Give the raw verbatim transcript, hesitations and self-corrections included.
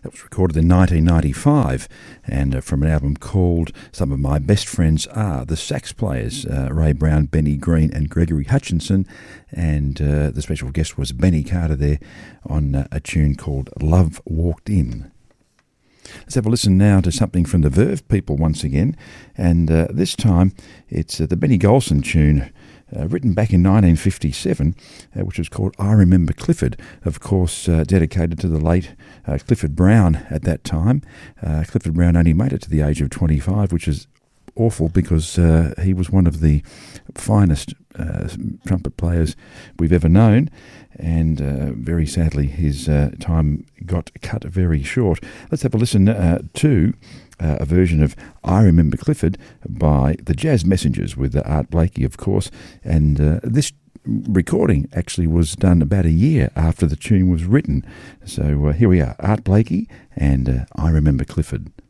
That was recorded in nineteen ninety-five, and uh, from an album called Some of My Best Friends Are. The sax players, uh, Ray Brown, Benny Green and Gregory Hutchinson, and uh, the special guest was Benny Carter there on uh, a tune called Love Walked In. Let's have a listen now to something from the Verve people once again, and uh, this time it's uh, the Benny Golson tune, uh, written back in nineteen fifty-seven, uh, which was called I Remember Clifford, of course uh, dedicated to the late uh, Clifford Brown at that time. Uh, Clifford Brown only made it to the age of twenty-five, which is awful because uh, he was one of the finest uh, trumpet players we've ever known, and uh, very sadly his uh, time got cut very short. Let's have a listen uh, to uh, a version of I Remember Clifford by the Jazz Messengers with uh, Art Blakey, of course, and uh, this recording actually was done about a year after the tune was written. So uh, here we are, Art Blakey and uh, I Remember Clifford.